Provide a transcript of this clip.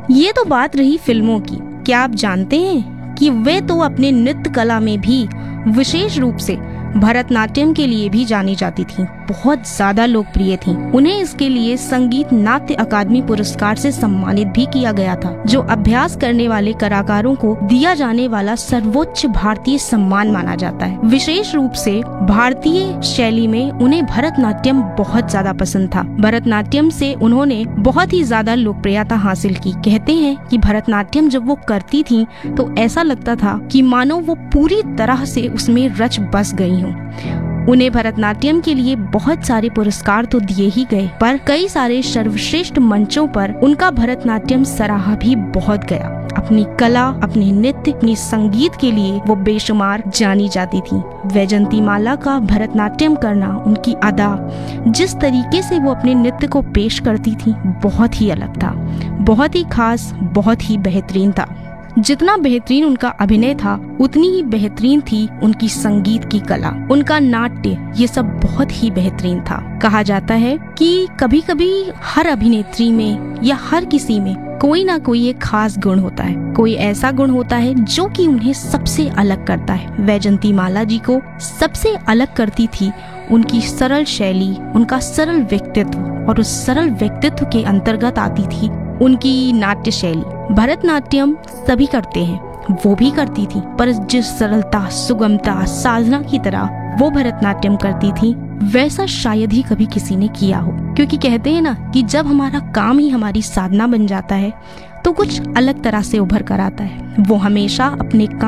ये तो बात रही फिल्मों की। क्या आप जानते हैं कि वे तो अपने नृत्य कला में भी विशेष रूप से भरतनाट्यम के लिए भी जानी जाती थीं, बहुत ज्यादा लोकप्रिय थीं। उन्हें इसके लिए संगीत नाट्य अकादमी पुरस्कार से सम्मानित भी किया गया था, जो अभ्यास करने वाले कलाकारों को दिया जाने वाला सर्वोच्च भारतीय सम्मान माना जाता है। विशेष रूप से भारतीय शैली में उन्हें भरतनाट्यम बहुत ज्यादा पसंद था। भरतनाट्यम से उन्होंने बहुत ही ज्यादा लोकप्रियता हासिल की। कहते हैं कि भरतनाट्यम जब वो करती थी तो ऐसा लगता था कि मानो वो पूरी तरह से उसमें रच बस गई। उन्हें भरतनाट्यम के लिए बहुत सारे पुरस्कार तो दिए ही गए, पर कई सारे सर्वश्रेष्ठ मंचों पर उनका भरतनाट्यम सराहा भी बहुत गया। अपनी कला, अपने नृत्य, अपने संगीत के लिए वो बेशुमार जानी जाती थी। वैजंतीमाला का भरतनाट्यम करना, उनकी अदा, जिस तरीके से वो अपने नृत्य को पेश करती थी, बहुत ही अलग था, बहुत ही खास, बहुत ही बेहतरीन था। जितना बेहतरीन उनका अभिनय था, उतनी ही बेहतरीन थी उनकी संगीत की कला, उनका नाट्य, ये सब बहुत ही बेहतरीन था। कहा जाता है कि कभी कभी हर अभिनेत्री में या हर किसी में कोई ना कोई एक खास गुण होता है, कोई ऐसा गुण होता है जो कि उन्हें सबसे अलग करता है। वैजंतीमाला जी को सबसे अलग करती थी उनकी सरल शैली, उनका सरल व्यक्तित्व, और उस सरल व्यक्तित्व के अंतर्गत आती थी उनकी नाट्य शैली। भरतनाट्यम सभी करते हैं, वो भी करती थी, पर जिस सरलता, सुगमता, साधना की तरह वो भरतनाट्यम करती थी, वैसा शायद ही कभी किसी ने किया हो। क्योंकि कहते हैं ना कि जब हमारा काम ही हमारी साधना बन जाता है तो कुछ अलग तरह से उभर कर आता है। वो हमेशा अपने काम